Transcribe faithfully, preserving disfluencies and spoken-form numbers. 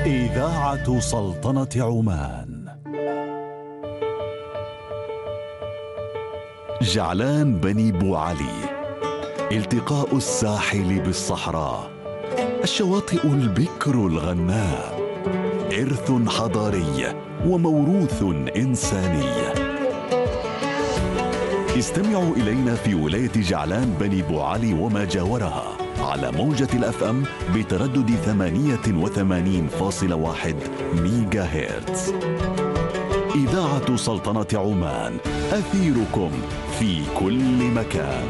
إذاعة سلطنة عمان. جعلان بني بو علي، التقاء الساحل بالصحراء، الشواطئ البكر الغناء، إرث حضاري وموروث إنساني. استمعوا إلينا في ولاية جعلان بني بو علي وما جاورها على موجة الأف أم بتردد ثمانية وثمانين فاصلة واحد ميجا هرتز. إذاعة سلطنة عمان، أثيركم في كل مكان.